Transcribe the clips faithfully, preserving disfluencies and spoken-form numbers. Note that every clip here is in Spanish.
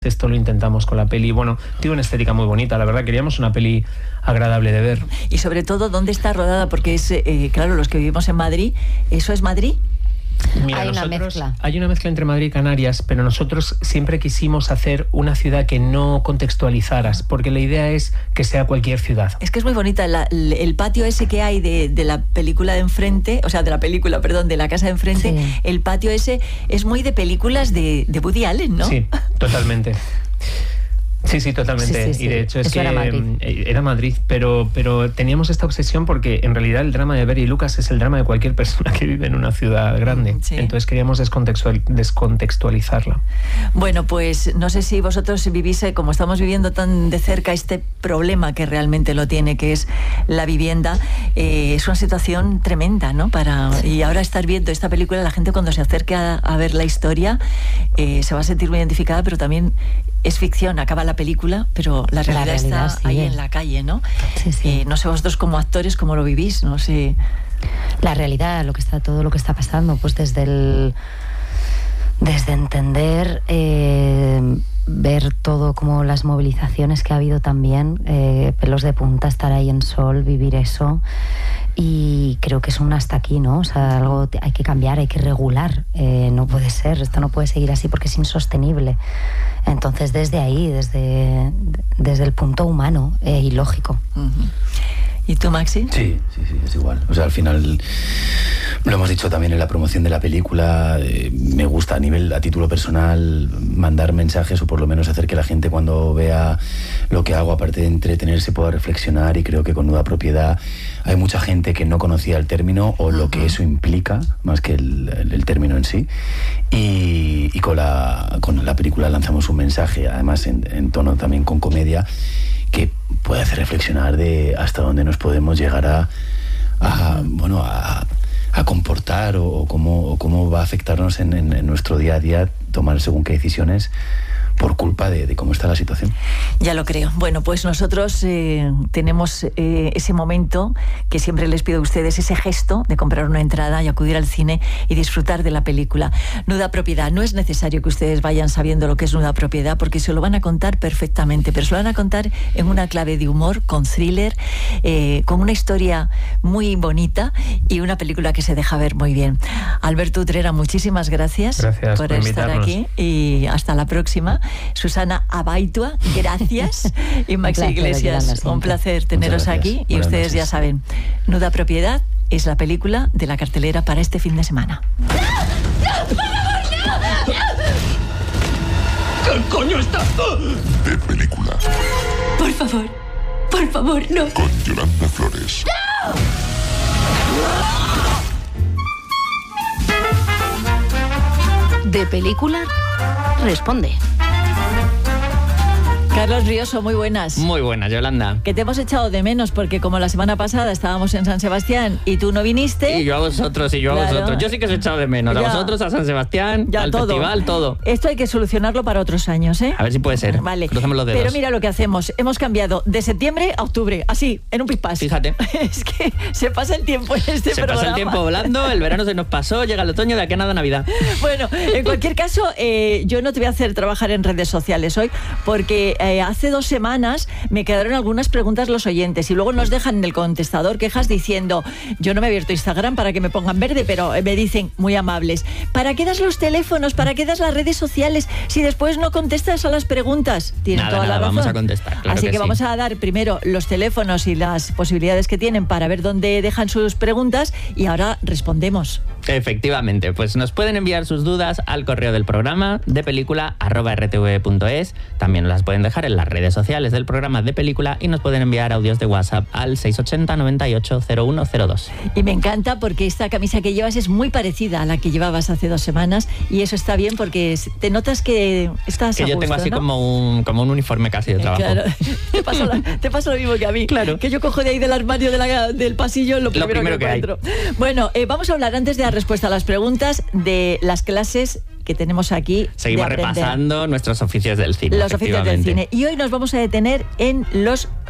Esto lo intentamos con la peli. Bueno, tiene una estética muy bonita, la verdad. Queríamos una peli agradable de ver. Y sobre todo, ¿dónde está rodada? Porque es, eh, claro, los que vivimos en Madrid, ¿eso es Madrid? Mira, hay una mezcla. Hay una mezcla entre Madrid y Canarias, pero nosotros siempre quisimos hacer una ciudad que no contextualizaras, porque la idea es que sea cualquier ciudad. Es que es muy bonita. La, el patio ese que hay de, de la película de enfrente, o sea, de la película, perdón, de la casa de enfrente, sí. El patio ese es muy de películas de, de Woody Allen, ¿no? Sí, totalmente. Sí, sí, totalmente. Sí, sí, sí. Y de hecho es Eso que era Madrid, era Madrid pero, pero teníamos esta obsesión porque en realidad el drama de Berry y Lucas es el drama de cualquier persona que vive en una ciudad grande. Sí. Entonces queríamos descontextual, descontextualizarla. Bueno, pues no sé si vosotros vivís, como estamos viviendo tan de cerca este problema que realmente lo tiene, que es la vivienda. Eh, es una situación tremenda, ¿no? Para, y ahora estar viendo esta película, la gente cuando se acerque a, a ver la historia eh, se va a sentir muy identificada, pero también es ficción, acaba la película, pero la realidad, la realidad está ahí en la calle, ¿no? Sí, sí. Eh, no sé vosotros como actores cómo lo vivís, no sé. La realidad, lo que está, todo lo que está pasando, pues desde el, desde entender, eh, ver todo como las movilizaciones que ha habido también, eh, pelos de punta, estar ahí en Sol, vivir eso. Y creo que es un hasta aquí, ¿no? O sea, algo hay que cambiar, hay que regular. Eh, no puede ser, esto no puede seguir así porque es insostenible. Entonces, desde ahí, desde, desde el punto humano eh, y lógico. Uh-huh. ¿Y tú, Maxi? Sí, sí, sí, es igual. O sea, al final, lo hemos dicho también en la promoción de la película, eh, me gusta a nivel, a título personal, mandar mensajes o por lo menos hacer que la gente cuando vea lo que hago, aparte de entretenerse, pueda reflexionar, y creo que con Nuda Propiedad hay mucha gente que no conocía el término o lo que eso implica, más que el, el, el término en sí. Y, y con, la, con la película lanzamos un mensaje, además en, en tono también con comedia, que puede hacer reflexionar de hasta dónde nos podemos llegar a, a bueno, a, a comportar o, o, cómo, o cómo va a afectarnos en, en, en nuestro día a día tomar según qué decisiones por culpa de, de cómo está la situación. Ya lo creo. Bueno, pues nosotros eh, tenemos eh, ese momento que siempre les pido a ustedes, ese gesto de comprar una entrada y acudir al cine y disfrutar de la película. Nuda Propiedad. No es necesario que ustedes vayan sabiendo lo que es Nuda Propiedad, porque se lo van a contar perfectamente, pero se lo van a contar en una clave de humor, con thriller, eh, con una historia muy bonita y una película que se deja ver muy bien. Alberto Utrera, muchísimas gracias, gracias por, por estar invitarnos aquí y hasta la próxima. Susana Abaitua, gracias. Y Maxi Iglesias, un placer teneros aquí. Y ustedes noches. Ya saben, Nuda Propiedad es la película de la cartelera para este fin de semana. ¡No! ¡No! ¡Por favor, no! ¡No! ¿Qué coño está? De película. Por favor, por favor, no. Con Yolanda Flores. ¡No! De película, responde. Carlos Rioso, muy buenas. Muy buenas, Yolanda. Que te hemos echado de menos porque como la semana pasada estábamos en San Sebastián y tú no viniste. Y yo a vosotros, y yo claro. a vosotros. Yo sí que os he echado de menos. Ya. A vosotros, a San Sebastián, ya, al todo. Festival, todo. Esto hay que solucionarlo para otros años, ¿eh? A ver si puede ser. Vale. Crucemos los dedos. Pero mira lo que hacemos. Hemos cambiado de septiembre a octubre, así, en un pispás. Fíjate. Es que se pasa el tiempo en este se programa. Se pasa el tiempo volando, el verano se nos pasó, llega el otoño, de aquí a nada Navidad. Bueno, en cualquier caso, eh, yo no te voy a hacer trabajar en redes sociales hoy porque eh, hace dos semanas semanas me quedaron algunas preguntas los oyentes y luego nos dejan en el contestador quejas diciendo, yo no me he abierto Instagram para que me pongan verde, pero me dicen muy amables, ¿para qué das los teléfonos? ¿Para qué das las redes sociales si después no contestas a las preguntas? Tienen nada, toda nada, la razón. Vamos a contestar, claro Así que, que sí. vamos a dar primero los teléfonos y las posibilidades que tienen para ver dónde dejan sus preguntas y ahora respondemos. Efectivamente, pues nos pueden enviar sus dudas al correo del programa de película arroba r t v punto es. También las pueden dejar en las redes sociales del programa de película y nos pueden enviar audios de WhatsApp al seis ochenta noventa y ocho cero uno cero dos. Y me encanta porque esta camisa que llevas es muy parecida a la que llevabas hace dos semanas y eso está bien porque te notas que estás que a yo gusto, tengo así ¿no? como un como un uniforme casi de trabajo. Claro. te, pasa lo, te pasa lo mismo que a mí. Claro. Que yo cojo de ahí del armario de la, del pasillo lo primero, lo primero que, que encuentro. Hay. Bueno, eh, vamos a hablar antes de dar respuesta a las preguntas de las clases que tenemos aquí. Seguimos repasando nuestros oficios del cine. Los oficios del cine. Y hoy nos vamos a detener en los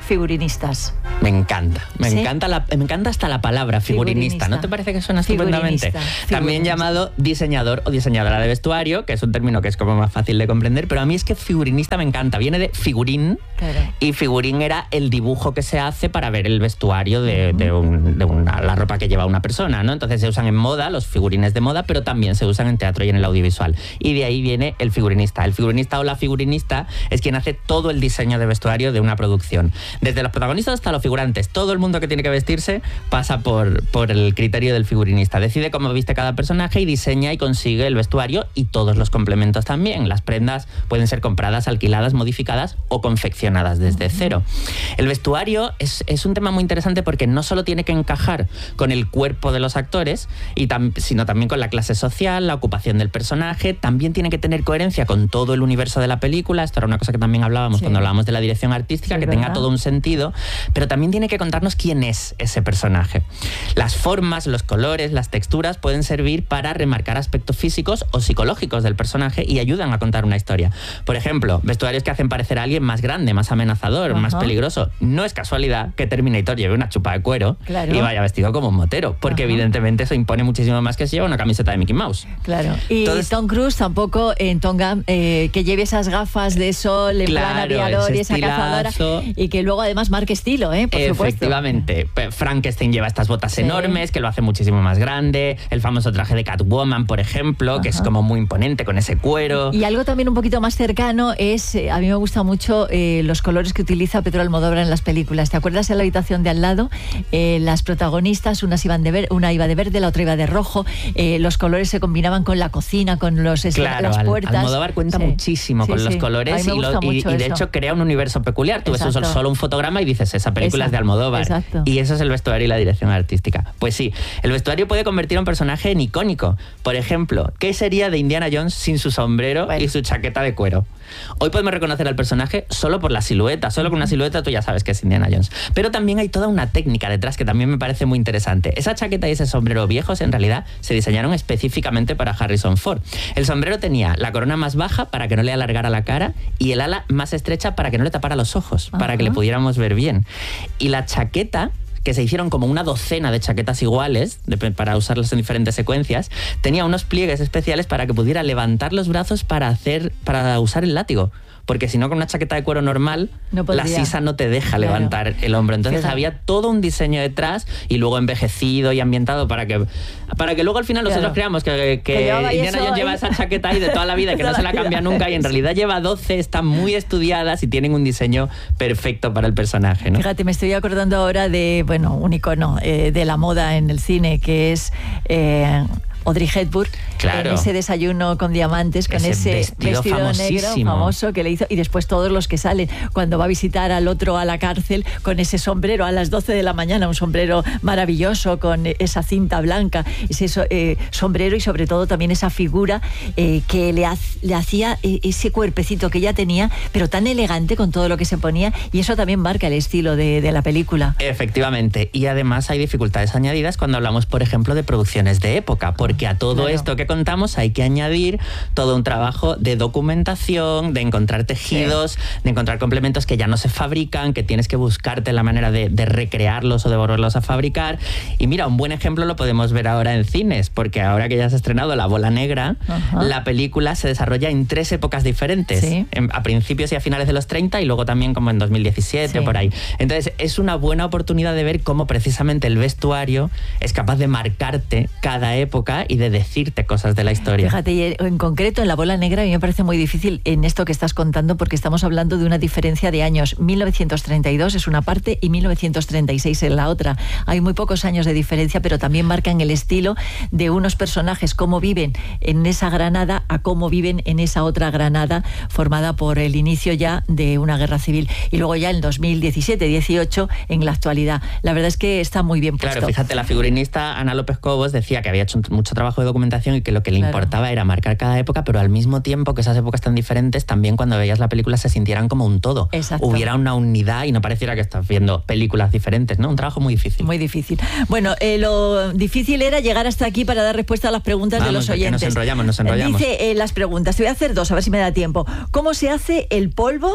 figurinistas. Me encanta, me ¿Sí? encanta la, me encanta hasta la palabra figurinista. figurinista. ¿No te parece que suena estupendamente? Figurinista. También llamado diseñador o diseñadora de vestuario, que es un término que es como más fácil de comprender, pero a mí es que figurinista me encanta. Viene de figurín, claro. Y figurín era el dibujo que se hace para ver el vestuario de, de, un, de una, la ropa que lleva una persona, ¿no? Entonces se usan en moda, los figurines de moda, pero también se usan en teatro y en el audiovisual. Y de ahí viene el figurinista. El figurinista o la figurinista es quien hace todo el diseño de vestuario de una producción. Desde los protagonistas hasta los figurantes, todo el mundo que tiene que vestirse pasa por, por el criterio del figurinista. Decide cómo viste cada personaje y diseña y consigue el vestuario y todos los complementos también. Las prendas pueden ser compradas, alquiladas, modificadas o confeccionadas desde cero. El vestuario es, es un tema muy interesante porque no solo tiene que encajar con el cuerpo de los actores, y tam, sino también con la clase social, la ocupación del personaje. También tiene que tener coherencia con todo el universo de la película. Esto era una cosa que también hablábamos sí. cuando hablábamos de la dirección artística, sí, que ¿verdad? Tenga todo un sentido, pero también tiene que contarnos quién es ese personaje. Las formas, los colores, las texturas pueden servir para remarcar aspectos físicos o psicológicos del personaje y ayudan a contar una historia. Por ejemplo, vestuarios que hacen parecer a alguien más grande, más amenazador, Ajá. más peligroso. No es casualidad que Terminator lleve una chupa de cuero claro. y vaya vestido como un motero, porque Ajá. evidentemente eso impone muchísimo más que si lleva una camiseta de Mickey Mouse. Claro. Y Entonces, Tom Cruise tampoco en Top Gun, eh, que lleve esas gafas de sol en claro, plan aviador y esa cazadora, y que luego además marque estilo, ¿eh? Por Efectivamente. Supuesto. Frankenstein lleva estas botas sí. enormes que lo hace muchísimo más grande. El famoso traje de Catwoman, por ejemplo, Ajá. que es como muy imponente con ese cuero. Y algo también un poquito más cercano es, a mí me gusta mucho eh, los colores que utiliza Pedro Almodóvar en las películas. ¿Te acuerdas en la habitación de al lado? Eh, las protagonistas, unas iban de ver, una iba de verde, la otra iba de rojo. Eh, los colores se combinaban con la cocina, con los claro, las puertas. Almodóvar cuenta sí. muchísimo sí, con sí. los colores y, lo, y, y de hecho crea un universo peculiar. Tú Exacto. ves solo un fotograma y dices, esa película Exacto. es de Almodóvar. Exacto. Y eso es el vestuario y la dirección artística. Pues sí, el vestuario puede convertir a un personaje en icónico. Por ejemplo, ¿qué sería de Indiana Jones sin su sombrero bueno. y su chaqueta de cuero? Hoy podemos reconocer al personaje solo por la silueta. Solo con una silueta tú ya sabes que es Indiana Jones. Pero también hay toda una técnica detrás que también me parece muy interesante. Esa chaqueta y ese sombrero viejos en realidad se diseñaron específicamente para Harrison Ford. El sombrero tenía la corona más baja para que no le alargara la cara y el ala más estrecha para que no le tapara los ojos, Ajá. para que le pudiéramos ver bien. Y la chaqueta, que se hicieron como una docena de chaquetas iguales de, para usarlas en diferentes secuencias, tenía unos pliegues especiales para que pudiera levantar los brazos para hacer para usar el látigo. Porque si no, con una chaqueta de cuero normal, no la sisa no te deja claro. levantar el hombro. Entonces Fíjate. había todo un diseño detrás y luego envejecido y ambientado para que para que luego al final claro. nosotros creamos que, que, que Indiana Jones lleva esa chaqueta ahí de toda la vida, que no se la cambia nunca, y en realidad lleva doce, están muy estudiadas y tienen un diseño perfecto para el personaje, ¿no? Fíjate, me estoy acordando ahora de, bueno, un icono eh, de la moda en el cine, que es... Eh, Audrey Hepburn, claro. en ese desayuno con diamantes, con ese, ese vestido, vestido negro famoso que le hizo, y después todos los que salen, cuando va a visitar al otro a la cárcel, con ese sombrero a las doce de la mañana, un sombrero maravilloso, con esa cinta blanca, ese eh, sombrero, y sobre todo también esa figura eh, que le, ha, le hacía eh, ese cuerpecito que ella tenía, pero tan elegante con todo lo que se ponía, y eso también marca el estilo de, de la película. Efectivamente, y además hay dificultades añadidas cuando hablamos, por ejemplo, de producciones de época, por porque a todo claro. esto que contamos hay que añadir todo un trabajo de documentación, de encontrar tejidos, sí. de encontrar complementos que ya no se fabrican, que tienes que buscarte la manera de, de recrearlos o de volverlos a fabricar. Y mira, un buen ejemplo lo podemos ver ahora en cines, porque ahora que ya se ha estrenado La Bola Negra, Ajá. la película se desarrolla en tres épocas diferentes, sí. en, a principios y a finales de los treinta, y luego también como en dos mil diecisiete sí. o por ahí. Entonces es una buena oportunidad de ver cómo precisamente el vestuario es capaz de marcarte cada época y de decirte cosas de la historia. Fíjate, y en concreto en La Bola Negra a mí me parece muy difícil en esto que estás contando, porque estamos hablando de una diferencia de años. mil novecientos treinta y dos es una parte y mil novecientos treinta y seis es la otra. Hay muy pocos años de diferencia, pero también marcan el estilo de unos personajes, cómo viven en esa Granada a cómo viven en esa otra Granada formada por el inicio ya de una guerra civil. Y luego ya en dos mil diecisiete dieciocho en la actualidad. La verdad es que está muy bien puesto. Claro, fíjate, la figurinista Ana López Cobos decía que había hecho mucho trabajo de documentación y que lo que le claro. importaba era marcar cada época, pero al mismo tiempo que esas épocas tan diferentes, también cuando veías la película se sintieran como un todo. Exacto. Hubiera una unidad y no pareciera que estás viendo películas diferentes, ¿no? Un trabajo muy difícil. Muy difícil. Bueno, eh, lo difícil era llegar hasta aquí para dar respuesta a las preguntas Vamos, de los oyentes. Nos enrollamos, nos enrollamos. Dice eh, las preguntas. Te voy a hacer dos, a ver si me da tiempo. ¿Cómo se hace el polvo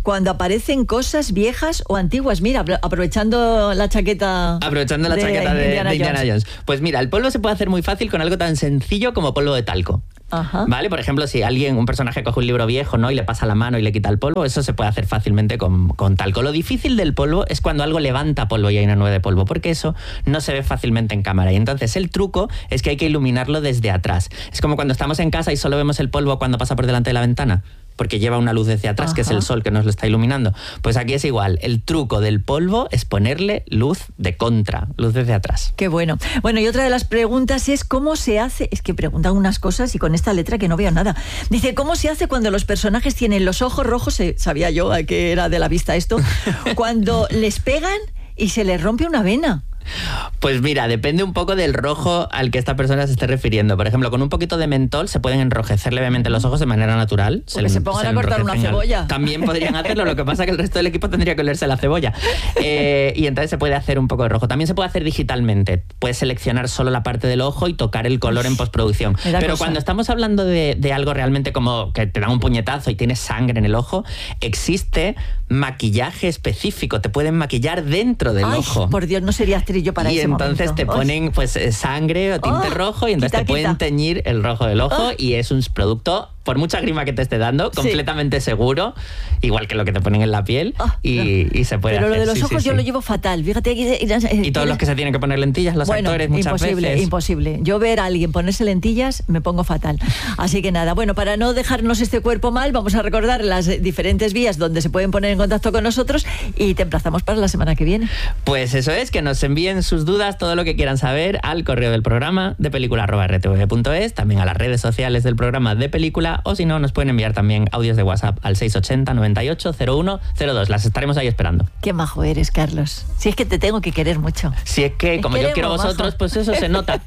cuando aparecen cosas viejas o antiguas. Mira, aprovechando la chaqueta Aprovechando la de chaqueta de Indiana, de Indiana Jones. Jones. Pues mira, el polvo se puede hacer muy fácil con algo tan sencillo como polvo de talco. Ajá. ¿Vale? Por ejemplo, si alguien, un personaje coge un libro viejo, ¿no? Y le pasa la mano y le quita el polvo, eso se puede hacer fácilmente con, con talco. Lo difícil del polvo es cuando algo levanta polvo y hay una nube de polvo, porque eso no se ve fácilmente en cámara. Y entonces el truco es que hay que iluminarlo desde atrás. Es como cuando estamos en casa y solo vemos el polvo cuando pasa por delante de la ventana, porque lleva una luz desde atrás, Ajá. que es el sol que nos lo está iluminando. Pues aquí es igual. El truco del polvo es ponerle luz de contra, luz desde atrás. Qué bueno. Bueno, y otra de las preguntas es cómo se hace... Es que preguntan unas cosas y con esta letra que no veo nada. Dice, ¿cómo se hace cuando los personajes tienen los ojos rojos? Sabía yo que era de la vista esto. Cuando les pegan y se les rompe una vena. Pues mira, depende un poco del rojo al que esta persona se esté refiriendo. Por ejemplo, con un poquito de mentol se pueden enrojecer levemente los ojos de manera natural. Se, le, se pongan se a cortar una cebolla. Al... También podrían hacerlo, lo que pasa es que el resto del equipo tendría que olerse la cebolla. Eh, y entonces se puede hacer un poco de rojo. También se puede hacer digitalmente. Puedes seleccionar solo la parte del ojo y tocar el color Uf, en postproducción. Pero cosa. Cuando estamos hablando de, de algo realmente como que te dan un puñetazo y tienes sangre en el ojo, existe maquillaje específico. Te pueden maquillar dentro del Ay, ojo. Por Dios, no sería actriz yo para y ese entonces momento. te ponen pues sangre o tinte oh, rojo y entonces quita, te pueden quita. teñir el rojo del ojo oh. y es un producto, por mucha grima que te esté dando, sí. completamente seguro, igual que lo que te ponen en la piel oh, y, no. y se puede Pero hacer. lo de los sí, ojos sí, yo sí. lo llevo fatal. Fíjate. Y, y, y todos los que se tienen que poner lentillas, los bueno, actores muchas imposible, veces. imposible. Yo ver a alguien ponerse lentillas me pongo fatal. Así que nada, bueno, para no dejarnos este cuerpo mal, vamos a recordar las diferentes vías donde se pueden poner en contacto con nosotros y te emplazamos para la semana que viene. Pues eso es, que nos envíen sus dudas, todo lo que quieran saber al correo del programa de película arroba r t v punto es, también a las redes sociales del programa de película, o si no, nos pueden enviar también audios de WhatsApp al seis ochenta, noventa y ocho, cero uno cero dos. Las estaremos ahí esperando. Qué majo eres, Carlos. Si es que te tengo que querer mucho. Si es que, como yo quiero a vosotros, majo. Pues eso se nota.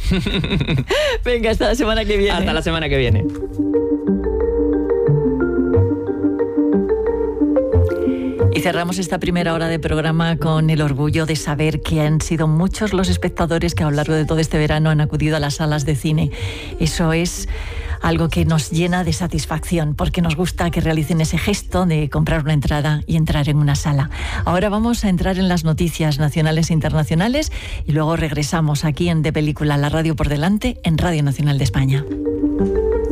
Venga, hasta la semana que viene. Hasta la semana que viene. Y cerramos esta primera hora de programa con el orgullo de saber que han sido muchos los espectadores que a lo largo de todo este verano han acudido a las salas de cine. Eso es algo que nos llena de satisfacción, porque nos gusta que realicen ese gesto de comprar una entrada y entrar en una sala. Ahora vamos a entrar en las noticias nacionales e internacionales y luego regresamos aquí en De Película, la radio por delante, en Radio Nacional de España.